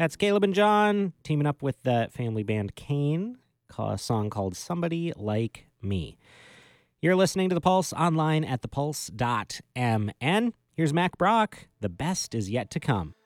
That's Caleb and John teaming up with the family band Kane, a song called Somebody Like Me. You're listening to The Pulse online at thepulse.mn. Here's Mac Brock. The best is yet to come.